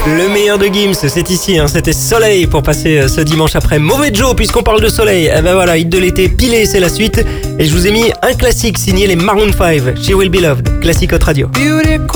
Le meilleur de Gims, c'est ici, c'était Soleil pour passer ce dimanche après. Mauvais Joe, puisqu'on parle de soleil. Eh ben voilà, hit de l'été, Pilé, c'est la suite. Et je vous ai mis un classique signé les Maroon 5, She Will Be Loved, classique Hot Radio.